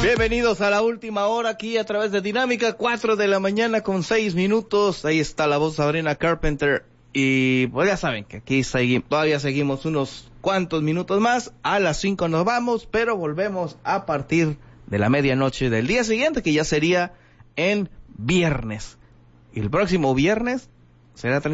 Bienvenidos a la última hora aquí a través de Dinámica, 4 de la mañana con 6 minutos. Ahí está la voz de Sabrina Carpenter. Y pues ya saben que aquí todavía seguimos unos cuantos minutos más. A las 5 nos vamos, pero volvemos a partir de la medianoche del día siguiente, que ya sería en viernes. Y el próximo viernes será